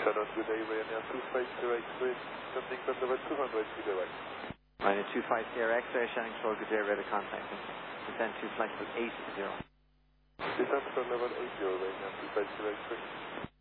Shannon, good day, Ryanair 25083, something from the 200 to the right. Ryanair 250 X-ray, Shannon Control, good day, ready contacting. Descend to flight level 80. Descent from level 80, Ryanair 25083.